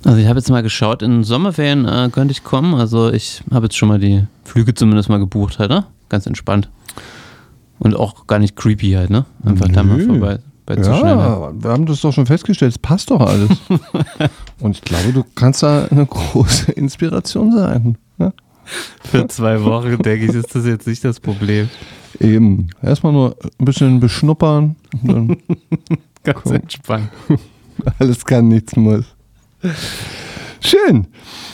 Also ich habe jetzt mal geschaut, in den Sommerferien könnte ich kommen. Also ich habe jetzt schon mal die Flüge zumindest mal gebucht halt, ne? Ganz entspannt. Und auch gar nicht creepy halt, ne? Einfach da mal vorbei. Ja, wir haben das doch schon festgestellt, es passt doch alles. Und ich glaube, du kannst da eine große Inspiration sein. Ja? Für 2 Wochen, denke ich, ist das jetzt nicht das Problem. Eben. Erstmal nur ein bisschen beschnuppern. Und dann ganz entspannt. Alles kann, nichts muss. Schön.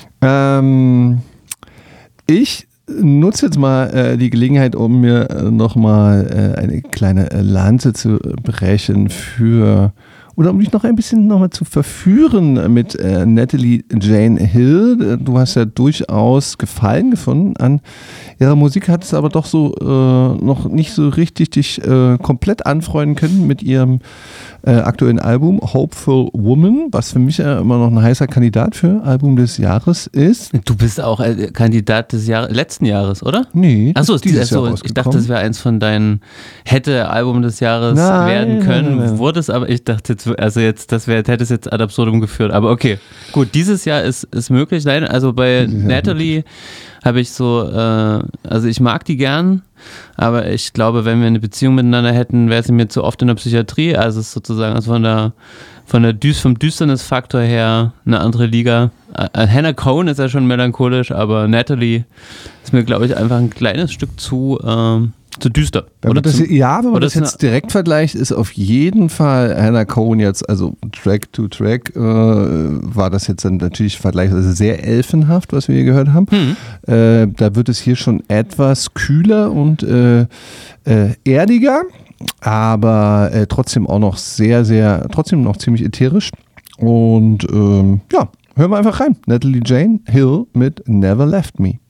Ich nutze jetzt mal die Gelegenheit, um mir nochmal eine kleine Lanze zu brechen oder um dich noch ein bisschen nochmal zu verführen mit Natalie Jane Hill. Du hast ja durchaus Gefallen gefunden an ihrer Musik, hat es aber doch so noch nicht so richtig dich komplett anfreunden können mit ihrem aktuellen Album Hopeful Woman, was für mich ja immer noch ein heißer Kandidat für Album des Jahres ist. Du bist auch Kandidat des letzten Jahres, oder? Nee. Achso, ich dachte, das wäre eins von deinen hätte Album des Jahres werden können. Nein. Wurde es, aber ich dachte jetzt, hätte es jetzt ad absurdum geführt. Aber okay, gut, dieses Jahr ist möglich. Nein, also bei Natalie habe ich so, also ich mag die gern, aber ich glaube, wenn wir eine Beziehung miteinander hätten, wäre sie mir zu oft in der Psychiatrie. Also es ist sozusagen vom Düsternisfaktor her eine andere Liga. Hannah Cohen ist ja schon melancholisch, aber Natalie ist mir, glaube ich, einfach ein kleines Stück zu düster. Wenn man das jetzt direkt vergleicht, ist auf jeden Fall Hannah Cohen jetzt, also Track to Track, war das jetzt dann natürlich vergleichsweise sehr elfenhaft, was wir hier gehört haben. Da wird es hier schon etwas kühler und erdiger, aber trotzdem auch noch trotzdem noch ziemlich ätherisch. Und hören wir einfach rein. Natalie Jane Hill mit Never Left Me.